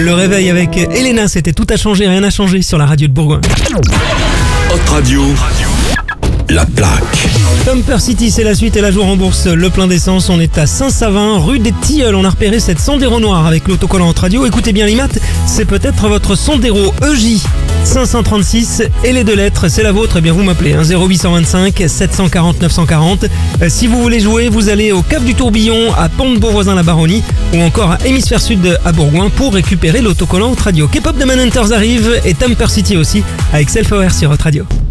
Le réveil avec Elena, c'était Tout a changé, rien n'a changé sur la radio de Bourgoin. Hot Radio, la plaque. Temper City, c'est la suite et la jour en bourse. Le plein d'essence, on est à Saint-Savin, rue des Tilleuls. On a repéré cette Sandero noire avec l'autocollant Hot Radio. Écoutez bien l'IMAT, c'est peut-être votre Sandero EJ 536 et les deux lettres, c'est la vôtre. Eh bien vous m'appelez 0825 740 940. Si vous voulez jouer, vous allez au Cap du Tourbillon à Pont-de-Beauvoisin-la-Baronnie ou encore à Hémisphère Sud à Bourgoin pour récupérer l'autocollant Hot Radio. K-pop de Manhunters arrive et Temper City aussi avec Self Aware sur Hot Radio.